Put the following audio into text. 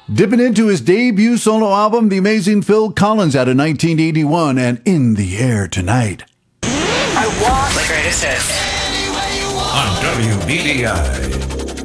Dipping into his debut solo album, the amazing Phil Collins out of 1981 and In the Air Tonight. I want the greatest hits. On WBBI.